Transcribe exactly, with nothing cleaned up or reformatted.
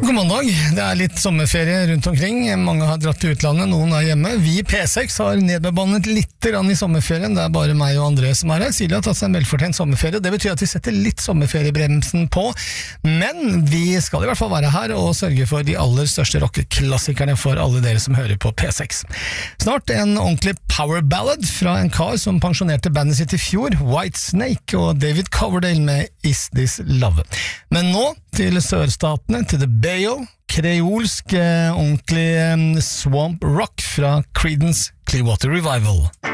God mandag, det er litt sommerferie rundt omkring, mange har dratt til utlandet, noen er hjemme. Vi i P seks har nedbebannet litt grann i sommerferien, det er bare meg og André som er her. Silje har tatt seg en velfortjent sommerferie, det betyr at vi setter litt sommerferiebremsen på, men vi skal i hvert fall være her og sørge for de aller største rockeklassikerne for alle dere som hører på P seks. Snart en ordentlig power ballad fra en kar som pensjonerte bandet sitt i fjor, Whitesnake og David Coverdale med Is This Love. Men nå til sørstatene, til The Bayo, kreolsk, eh, ordentlig eh, swamp rock fra Creedence Clearwater Revival.